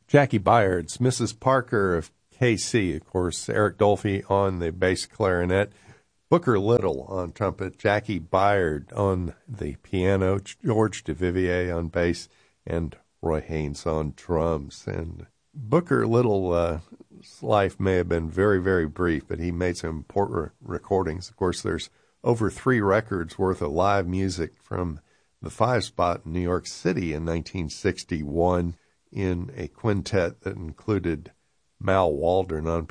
Jackie Byard's Mrs. Parker of KC, of course, Eric Dolphy on the bass clarinet, Booker Little on trumpet, Jackie Byard on the piano, George Duvivier on bass, and Roy Haynes on drums. And Booker Little's life may have been very, very brief, but he made some important recordings. Of course, there's over 3 records worth of live music from the Five Spot in New York City in 1961 in a quintet that included Mal Waldron on